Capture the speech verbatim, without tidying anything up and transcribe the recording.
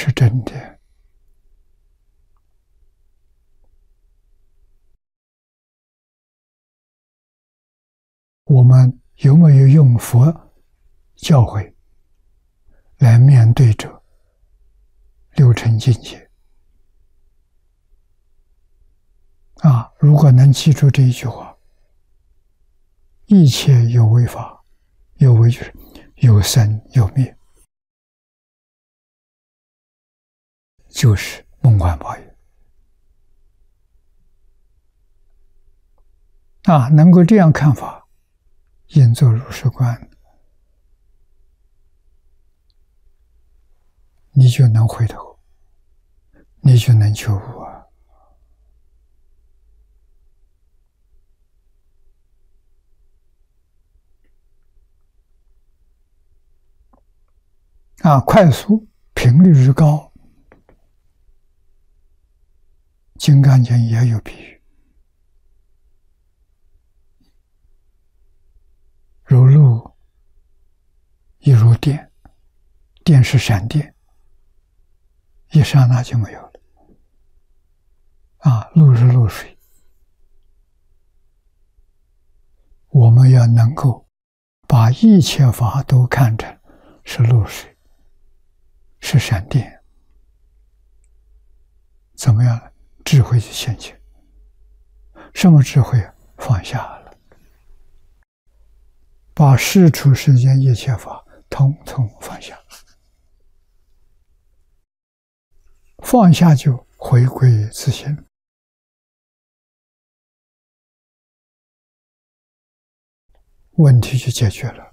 是真的。我们有没有用佛教诲来面对这六尘境界？啊，如果能记住这一句话，一切有为法，有为就是有生有灭，就是梦幻法也。啊，能够这样看法，应作如是观，你就能回头，你就能觉悟啊！啊，快速频率之高，《金刚经》也有比喻，如露亦如电，电是闪电，一刹那就没有了。啊，露是露水，我们要能够把一切法都看成是露水，是闪电，怎么样呢？智慧就现前。什么智慧？放下了，把世出世间一切法统统放下，放下就回归自性，问题就解决了。